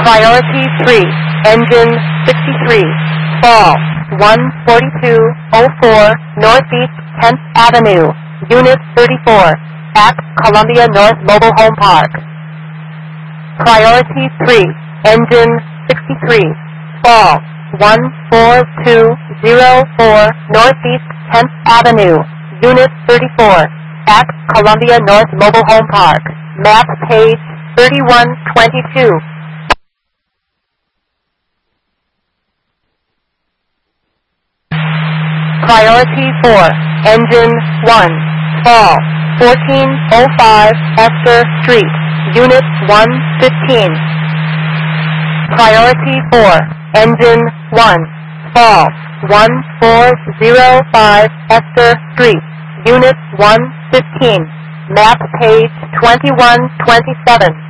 Priority 3, engine 63, fall 14204 Northeast 10th Avenue, Unit 34, at Columbia North Mobile Home Park. Priority 3, engine 63, fall 14204 Northeast 10th Avenue, Unit 34, at Columbia North Mobile Home Park. Map page 3122. Priority 4, engine 1, fall 1405 Esther Street, Unit 115. Priority 4, engine 1, fall 1405 Esther Street, Unit 115. Map page 2127.